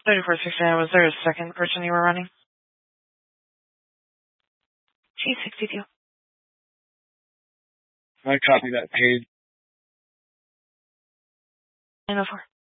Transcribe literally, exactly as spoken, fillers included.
thirty-four sixty-nine, was there a second person you were running? G sixty-two. I copy that page. nine oh four.